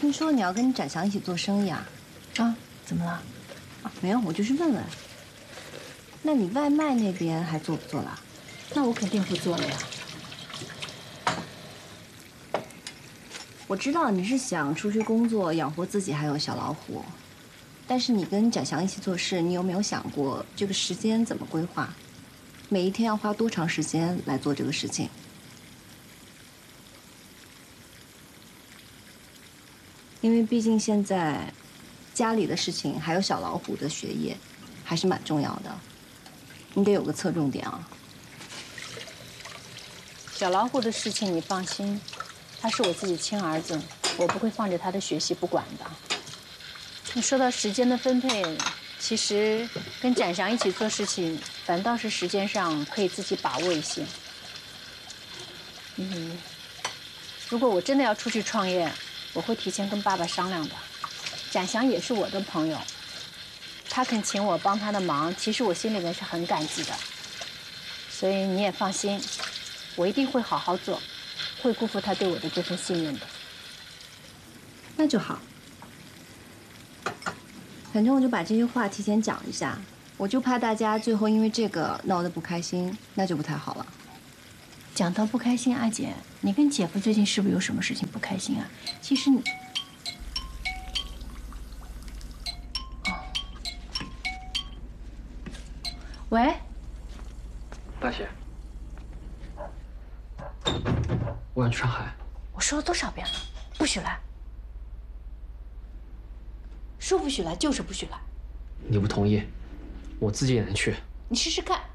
听说你要跟展翔一起做生意啊？ 啊，怎么了？ 啊，没有，我就是问问。那你外卖那边还做不做了？ 那我肯定不做了呀。 我知道你是想出去工作养活自己还有小老虎，但是你跟展翔一起做事，你有没有想过这个时间怎么规划？每一天要花多长时间来做这个事情？因为毕竟现在家里的事情还有小老虎的学业，还是蛮重要的，你得有个侧重点啊。 小老虎的事情你放心，他是我自己亲儿子，我不会放着他的学习不管的。你说到时间的分配，其实跟展翔一起做事情，反倒是时间上可以自己把握一些。如果我真的要出去创业，我会提前跟爸爸商量的。展翔也是我的朋友，他肯请我帮他的忙，其实我心里面是很感激的。所以你也放心，我一定会好好做，会辜负他对我的这份信任的。 那就好。反正我就把这些话提前讲一下，我就怕大家最后因为这个闹得不开心，那就不太好了。 讲到不开心，阿姐，你跟姐夫最近是不是有什么事情不开心啊？其实你……喂， 大姐，我想去上海。 我说了多少遍了，不许来！说不许来就是不许来。 你不同意，我自己也能去。 你试试看。